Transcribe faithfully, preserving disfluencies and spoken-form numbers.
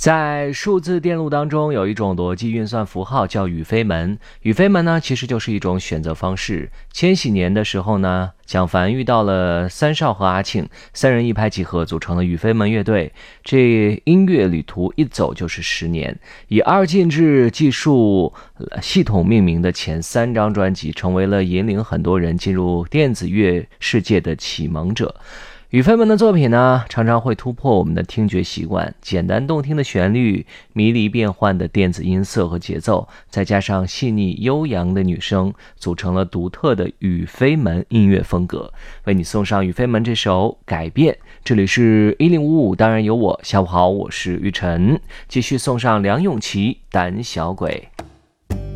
在数字电路当中，有一种逻辑运算符号叫与非门。与非门呢，其实就是一种选择方式。千禧年的时候呢，蒋凡遇到了三少和阿庆，三人一拍即合，组成了与非门乐队。这音乐旅途一走就是十年，以二进制技术系统命名的前三张专辑，成为了引领很多人进入电子乐世界的启蒙者。与非门的作品呢，常常会突破我们的听觉习惯，简单动听的旋律，迷离变幻的电子音色和节奏，再加上细腻悠扬的女声，组成了独特的与非门音乐风格。为你送上与非门这首改变。这里是一零五五，当然有我。下午好，我是玉晨，继续送上梁咏琪胆小鬼。